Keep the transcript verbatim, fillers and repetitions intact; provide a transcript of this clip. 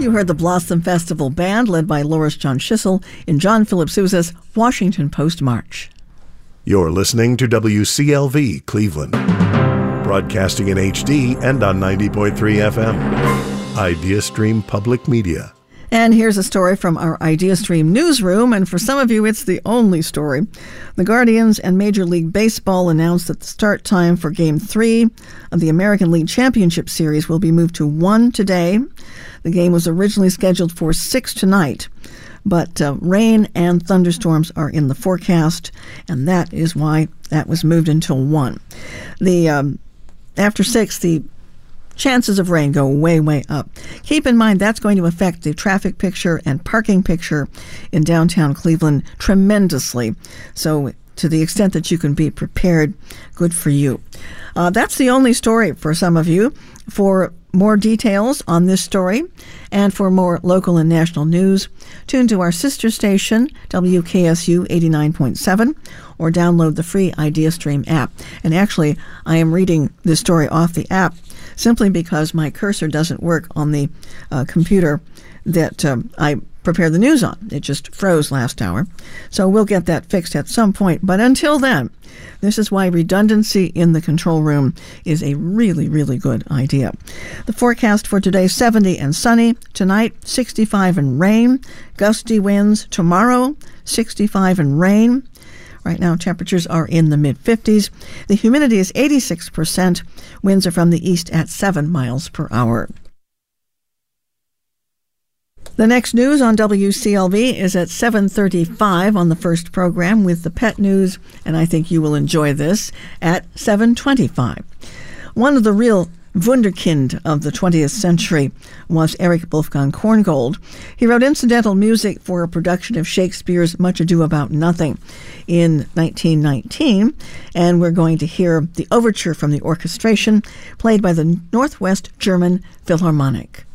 You heard the Blossom Festival Band, led by Loris John Schissel, in John Philip Sousa's Washington Post March. You're listening to W C L V Cleveland, broadcasting in H D and on ninety point three F M. IdeaStream Public Media. And here's a story from our IdeaStream newsroom, and for some of you, it's the only story. The Guardians and Major League Baseball announced that the start time for Game three of the American League Championship Series will be moved to one today. The game was originally scheduled for six tonight, but uh, rain and thunderstorms are in the forecast, and that is why that was moved until one. The um, after six, the chances of rain go way, way up. Keep in mind that's going to affect the traffic picture and parking picture in downtown Cleveland tremendously. So to the extent that you can be prepared, good for you. Uh, that's the only story for some of you. For more details on this story and for more local and national news, tune to our sister station, W K S U eighty-nine point seven, or download the free IdeaStream app. And actually, I am reading this story off the app simply because my cursor doesn't work on the uh, computer that um, I prepare the news on. It just froze last hour. So we'll get that fixed at some point. But until then, this is why redundancy in the control room is a really, really good idea. The forecast for today, seventy and sunny. Tonight, sixty-five and rain. Gusty winds. Tomorrow, sixty-five and rain. Right now, temperatures are in the mid-fifties. The humidity is eighty-six percent. Winds are from the east at seven miles per hour. The next news on W C L V is at seven thirty-five on the first program with the pet news, and I think you will enjoy this, at seven twenty-five. One of the real wunderkind of the twentieth century was Erich Wolfgang Korngold. He wrote incidental music for a production of Shakespeare's Much Ado About Nothing in nineteen nineteen, and we're going to hear the overture from the orchestration played by the Northwest German Philharmonic.